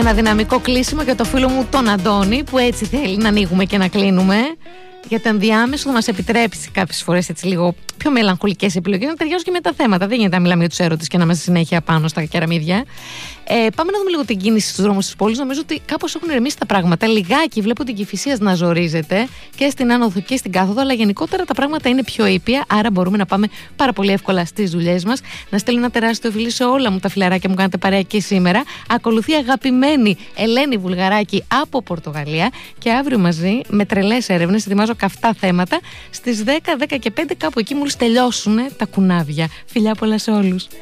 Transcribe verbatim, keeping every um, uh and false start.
Ένα δυναμικό κλείσιμο για το φίλο μου τον Αντώνη, που έτσι θέλει να ανοίγουμε και να κλείνουμε. Για το ενδιάμεσο θα μας επιτρέψει κάποιες φορές έτσι λίγο πιο μελαγχολικές επιλογές να ταιριάζουν και με τα θέματα. Δεν γίνεται να μιλάμε για τους έρωτες και να είμαστε συνέχεια πάνω στα κεραμίδια. Ε, πάμε να δούμε λίγο την κίνηση στους δρόμους της πόλης. Νομίζω ότι κάπως έχουν ηρεμήσει τα πράγματα. Λιγάκι βλέπω την Κηφισίας να ζορίζεται και στην άνοδο και στην κάθοδο, αλλά γενικότερα τα πράγματα είναι πιο ήπια. Άρα μπορούμε να πάμε πάρα πολύ εύκολα στις δουλειές μας. Να στέλνω ένα τεράστιο φιλί σε όλα μου τα φιλαράκια μου, κάνετε παρέα και σήμερα. Ακολουθεί αγαπημένη Ελένη Βουλγαράκη από Πορτογαλία και αύριο μαζί με τρελές έρευνες ετοιμάζω καυτά θέματα στις δέκα, δέκα και πέντε, κάπου εκεί μόλις τελειώσουν τα κουνάβια. Φιλιά πολλά σε όλους.